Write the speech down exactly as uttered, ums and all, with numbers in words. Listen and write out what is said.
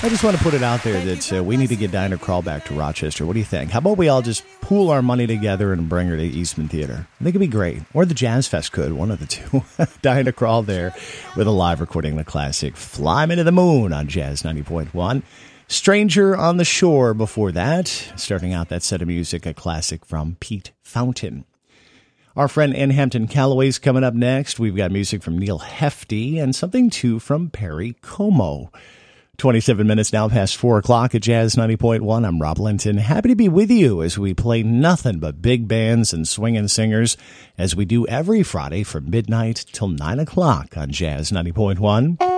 I just want to put it out there that uh, we need to get Diana Krall back to Rochester. What do you think? How about we all just pool our money together and bring her to Eastman Theater? I think it'd be great. Or the Jazz Fest could, one of the two. Diana Krall there with a live recording of the classic Fly Me to the Moon on Jazz ninety point one. Stranger on the Shore before that. Starting out that set of music, a classic from Pete Fountain. Our friend Ann Hampton Calloway's coming up next. We've got music from Neil Hefti and something, too, from Perry Como. twenty-seven minutes now past four o'clock at Jazz ninety point one. I'm Rob Linton. Happy to be with you as we play nothing but big bands and swinging singers as we do every Friday from midnight till nine o'clock on Jazz ninety point one.